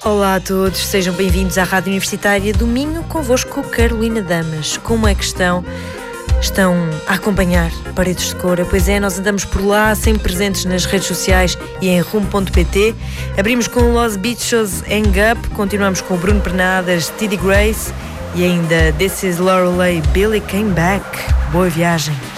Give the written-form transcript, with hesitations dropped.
Olá a todos, sejam bem-vindos à Rádio Universitária do Minho, convosco Carolina Damas. Como é que estão? Estão a acompanhar Paredes de Cora? Pois é, nós andamos por lá, sempre presentes nas redes sociais e em rumo.pt. Abrimos com Los Bichos Hang Up, continuamos com o Bruno Pernadas, Tiddy Grace e ainda This is Lorelei, Billy Came Back. Boa viagem!